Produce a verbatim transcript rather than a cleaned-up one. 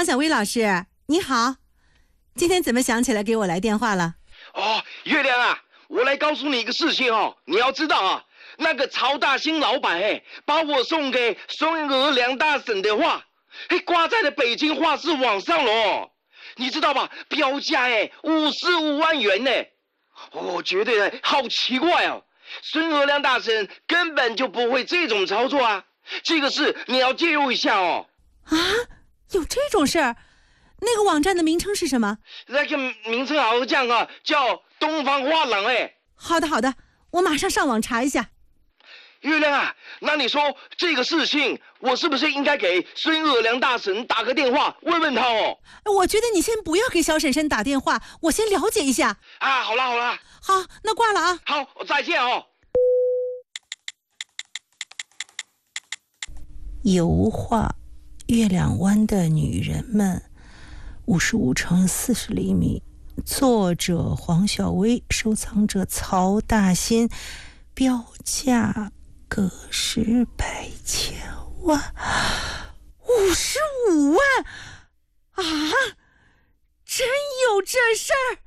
黄小薇老师，你好，今天怎么想起来给我来电话了？ 哦，月亮啊，我来告诉你一个事情哦，你要知道啊，那个曹大兴老板哎，把我送给孙娥梁大婶的画，哎，挂在了北京画室网上了，你知道吧？标价哎五十五万元呢，我觉得好奇怪哦，孙娥梁大婶根本就不会这种操作啊，这个事你要介入一下哦。 啊，有这种事儿？那个网站的名称是什么？ 那个名称好像啊，叫东方画廊哎。 好的好的，我马上上网查一下。 月亮啊，那你说这个事情，我是不是应该给孙娥梁大婶打个电话问问他哦？ 我觉得你先不要给小婶婶打电话，我先了解一下。 啊，好啦好啦， 好，那挂了啊。 好，再见哦。 油画月亮湾的女人们，五十五乘四十厘米，作者黄小薇，收藏者曹大新，标价个十百千万， 五十五万啊！真有这事儿？